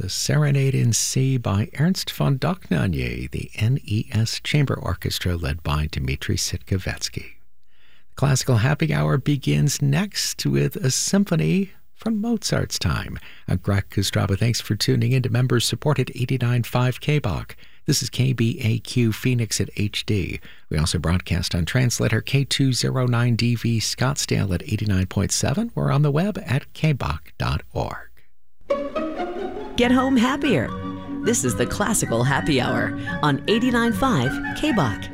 The Serenade in C by Ernst von Dohnanyi, the NES Chamber Orchestra led by Dmitri Sitkovetsky. Classical Happy Hour begins next with a symphony from Mozart's time. I'm Greg Kostraba. Thanks for tuning in to members-supported 89.5 KBOK. This is KBAQ Phoenix at HD. We also broadcast on translator K209DV Scottsdale at 89.7. We're on the web at kbok.org. Get home happier. This is the Classical Happy Hour on 89.5 KBOK.